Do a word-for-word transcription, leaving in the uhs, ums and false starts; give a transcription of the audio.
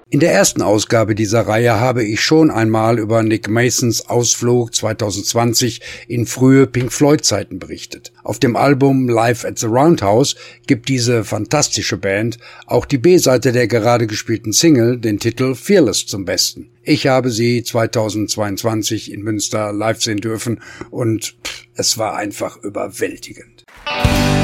In der ersten Ausgabe dieser Reihe habe ich schon einmal über Nick Masons Ausflug zwanzig zwanzig in frühe Pink Floyd-Zeiten berichtet. Auf dem Album Live at the Roundhouse gibt diese fantastische Band auch die B-Seite der gerade gespielten Single, den Titel Fearless, zum Besten. Ich habe sie zweitausendzweiundzwanzig in Münster live sehen dürfen und pff, es war einfach überwältigend.